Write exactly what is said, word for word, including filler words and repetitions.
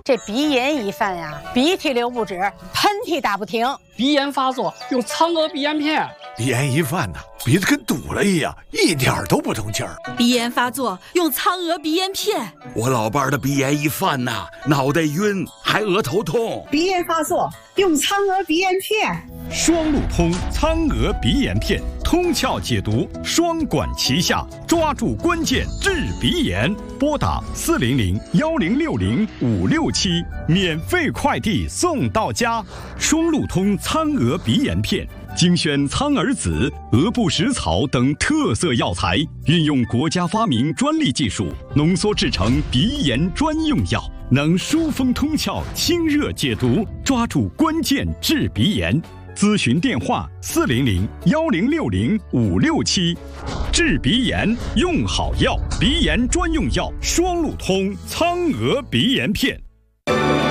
这鼻炎一犯呀，鼻涕流不止，喷嚏打不停。 鼻炎发作用苍娥鼻炎片。 鼻炎一犯呢，鼻子跟堵了一样，一点都不通气儿。 鼻炎发作用苍娥鼻炎片。 我老伴儿的鼻炎一犯呐，脑袋晕，还额头痛。 鼻炎发作用苍娥鼻炎片。 双路通苍娥鼻炎片，通窍解毒，双管齐下，抓住关键治鼻炎。拨打四零零幺零六零五六七，免费快递送到家。双路通苍娥鼻炎片，精选苍耳子、鹅不食草等特色药材，运用国家发明专利技术，浓缩制成鼻炎专用药，能疏风通窍、清热解毒，抓住关键治鼻炎。咨询电话：四零零幺零六零五六七。治鼻炎用好药，鼻炎专用药双路通苍娥鼻炎片。